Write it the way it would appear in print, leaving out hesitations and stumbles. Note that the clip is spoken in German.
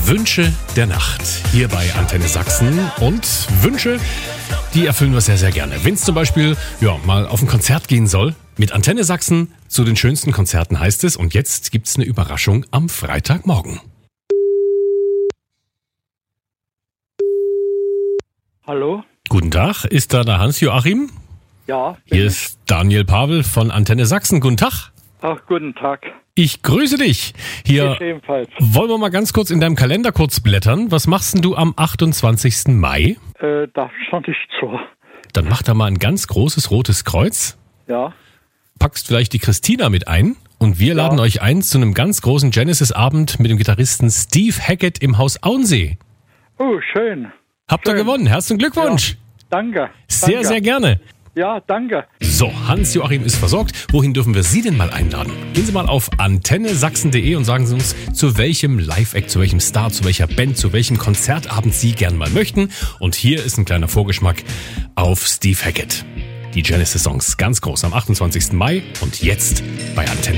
Wünsche der Nacht hier bei Antenne Sachsen. Und Wünsche, die erfüllen wir sehr, sehr gerne. Wenn es zum Beispiel mal auf ein Konzert gehen soll, mit Antenne Sachsen zu den schönsten Konzerten heißt es. Und jetzt gibt's eine Überraschung am Freitagmorgen. Hallo? Guten Tag, ist da der Hans-Joachim? Ja. Hier ist Daniel Pavel von Antenne Sachsen. Guten Tag. Ach, guten Tag. Ich grüße dich. Hier Ich ebenfalls. wollen wir mal ganz kurz in deinem Kalender kurz blättern. Was machst denn du am 28. Mai? Da stand ich zu. Dann mach da mal ein ganz großes rotes Kreuz. Ja. Packst vielleicht die Christina mit ein. Und wir laden euch ein zu einem ganz großen Genesis-Abend mit dem Gitarristen Steve Hackett im Haus Auensee. Oh, schön. Habt ihr gewonnen. Herzlichen Glückwunsch. Ja, danke. Sehr, danke. sehr gerne. Ja, danke. So, Hans-Joachim ist versorgt. Wohin dürfen wir Sie denn mal einladen? Gehen Sie mal auf antennesachsen.de und sagen Sie uns, zu welchem Live-Act, zu welchem Star, zu welcher Band, zu welchem Konzertabend Sie gern mal möchten. Und hier ist ein kleiner Vorgeschmack auf Steve Hackett. Die Genesis-Songs ganz groß am 28. Mai und jetzt bei Antenne.